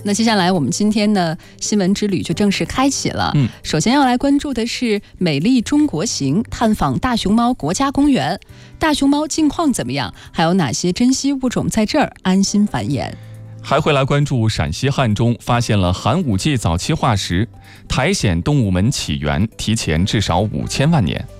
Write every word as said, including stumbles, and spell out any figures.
那接下来我们今天呢新闻之旅就正式开启了。嗯，首先要来关注的是美丽中国行，探访大熊猫国家公园。大熊猫近况怎么样？还有哪些珍稀物种在这儿安心繁衍？ 还会来关注陕西汉中发现了寒武纪早期化石，苔藓动物门起源提前至少五千万年。